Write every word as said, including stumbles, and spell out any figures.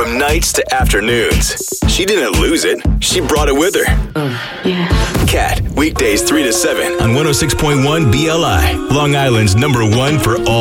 From nights to afternoons. She didn't lose it. She brought it with her. Uh, yeah. Cat, weekdays three to seven on one oh six point one B L I. Long Island's number one for all.